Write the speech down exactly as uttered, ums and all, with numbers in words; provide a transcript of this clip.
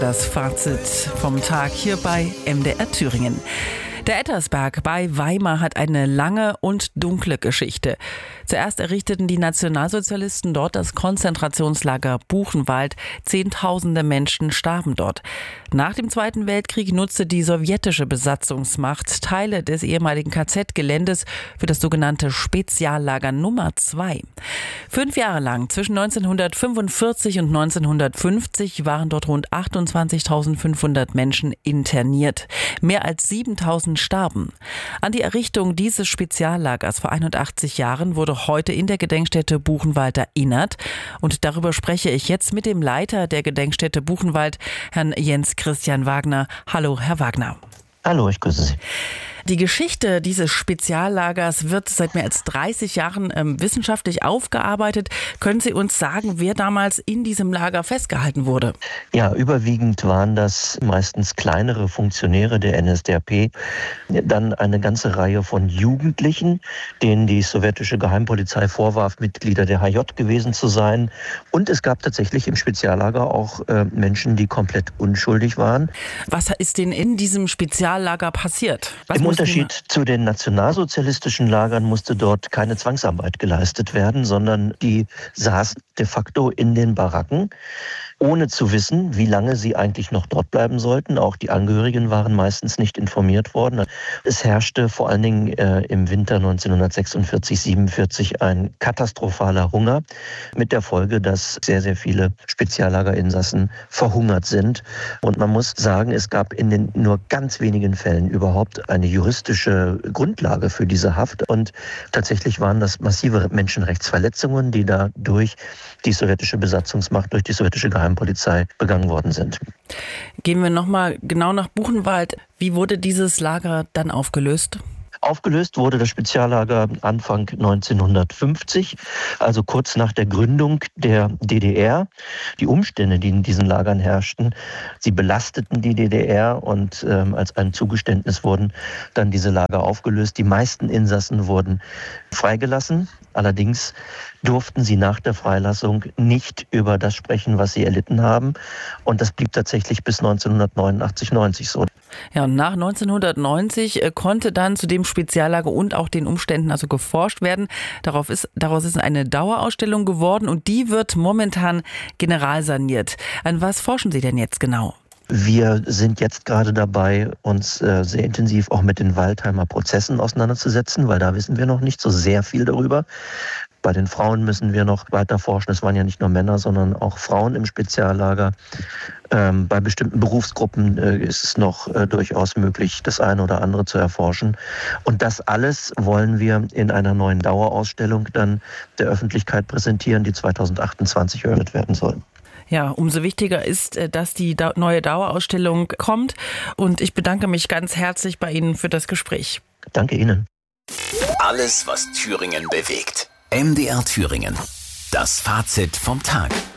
Das Fazit vom Tag hier bei M D R Thüringen. Der Ettersberg bei Weimar hat eine lange und dunkle Geschichte. Zuerst errichteten die Nationalsozialisten dort das Konzentrationslager Buchenwald. Zehntausende Menschen starben dort. Nach dem Zweiten Weltkrieg nutzte die sowjetische Besatzungsmacht Teile des ehemaligen K Z-Geländes für das sogenannte Speziallager Nummer zwei. Fünf Jahre lang, zwischen neunzehnhundertfünfundvierzig und neunzehnhundertfünfzig, waren dort rund achtundzwanzigtausendfünfhundert Menschen interniert. Mehr als siebentausend starben. An die Errichtung dieses Speziallagers vor einundachtzig Jahren wurde heute in der Gedenkstätte Buchenwald erinnert. Und darüber spreche ich jetzt mit dem Leiter der Gedenkstätte Buchenwald, Herrn Jens Christian Wagner. Hallo, Herr Wagner. Hallo, ich grüße Sie. Die Geschichte dieses Speziallagers wird seit mehr als dreißig Jahren ähm, wissenschaftlich aufgearbeitet. Können Sie uns sagen, wer damals in diesem Lager festgehalten wurde? Ja, überwiegend waren das meistens kleinere Funktionäre der N S D A P, dann eine ganze Reihe von Jugendlichen, denen die sowjetische Geheimpolizei vorwarf, Mitglieder der H J gewesen zu sein. Und es gab tatsächlich im Speziallager auch äh, Menschen, die komplett unschuldig waren. Was ist denn in diesem Speziallager passiert? Was Im Unterschied zu den nationalsozialistischen Lagern musste dort keine Zwangsarbeit geleistet werden, sondern die saßen de facto in den Baracken, ohne zu wissen, wie lange sie eigentlich noch dort bleiben sollten. Auch die Angehörigen waren meistens nicht informiert worden. Es herrschte vor allen Dingen äh, im Winter neunzehnhundertsechsundvierzig siebenundvierzig ein katastrophaler Hunger mit der Folge, dass sehr, sehr viele Speziallagerinsassen verhungert sind. Und man muss sagen, es gab in den nur ganz wenigen Fällen überhaupt eine juristische Grundlage für diese Haft. Und tatsächlich waren das massive Menschenrechtsverletzungen, die da durch die sowjetische Besatzungsmacht, durch die sowjetische Geheimpolizei begangen worden sind. Gehen wir nochmal genau nach Buchenwald. Wie wurde dieses Lager dann aufgelöst? Aufgelöst wurde das Speziallager Anfang neunzehnhundertfünfzig, also kurz nach der Gründung der D D R. Die Umstände, die in diesen Lagern herrschten, sie belasteten die D D R und ähm, als ein Zugeständnis wurden dann diese Lager aufgelöst. Die meisten Insassen wurden freigelassen. Allerdings durften sie nach der Freilassung nicht über das sprechen, was sie erlitten haben. Und das blieb tatsächlich bis neunzehnhundertneunundachtzig neunzig so. Ja, und nach neunzehnhundertneunzig konnte dann zu dem Speziallager und auch den Umständen also geforscht werden. Darauf ist, daraus ist eine Dauerausstellung geworden und die wird momentan generalsaniert. An was forschen Sie denn jetzt genau? Wir sind jetzt gerade dabei, uns äh, sehr intensiv auch mit den Waldheimer Prozessen auseinanderzusetzen, weil da wissen wir noch nicht so sehr viel darüber. Bei den Frauen müssen wir noch weiter forschen. Es waren ja nicht nur Männer, sondern auch Frauen im Speziallager. Ähm, bei bestimmten Berufsgruppen äh, ist es noch äh, durchaus möglich, das eine oder andere zu erforschen. Und das alles wollen wir in einer neuen Dauerausstellung dann der Öffentlichkeit präsentieren, die zweitausendachtundzwanzig eröffnet werden soll. Ja, umso wichtiger ist, dass die neue Dauerausstellung kommt. Und ich bedanke mich ganz herzlich bei Ihnen für das Gespräch. Danke Ihnen. Alles, was Thüringen bewegt. M D R Thüringen. Das Fazit vom Tag.